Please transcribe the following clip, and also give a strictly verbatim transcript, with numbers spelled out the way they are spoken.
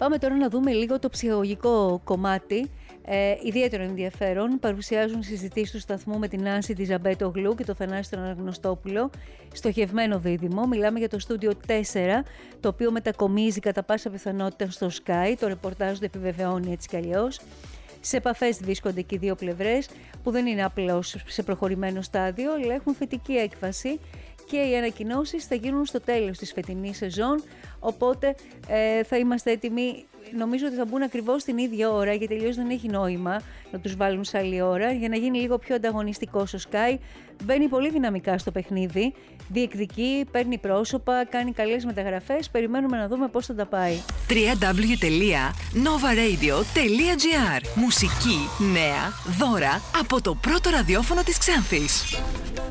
Πάμε τώρα να δούμε λίγο το ψυχαγωγικό κομμάτι. Ε, ιδιαίτερο ενδιαφέρον παρουσιάζουν συζητήσεις του σταθμού με την Νάνση τη Ζαμπέτογλου και το Θανάση τον Αναγνωστόπουλο. Στοχευμένο δίδυμο. Μιλάμε για το Στούντιο τέσσερα, το οποίο μετακομίζει κατά πάσα πιθανότητα στο Sky. Το ρεπορτάζ το επιβεβαιώνει έτσι κι αλλιώς. Σε επαφές βρίσκονται και οι δύο πλευρές, που δεν είναι απλώς σε προχωρημένο στάδιο, αλλά έχουν θετική έκβαση. Και οι ανακοινώσεις θα γίνουν στο τέλος της φετινής σεζόν, οπότε ε, θα είμαστε έτοιμοι. Νομίζω ότι θα μπουν ακριβώς την ίδια ώρα, γιατί τελείως δεν έχει νόημα να τους βάλουν σε άλλη ώρα, για να γίνει λίγο πιο ανταγωνιστικό ο Sky. Μπαίνει πολύ δυναμικά στο παιχνίδι, διεκδικεί, παίρνει πρόσωπα, κάνει καλές μεταγραφές. Περιμένουμε να δούμε πώς θα τα πάει. double-u double-u double-u τελεία nova radio τελεία gr. Μουσική, νέα, δώρα από το πρώτο ραδιόφωνο της Ξάνθης.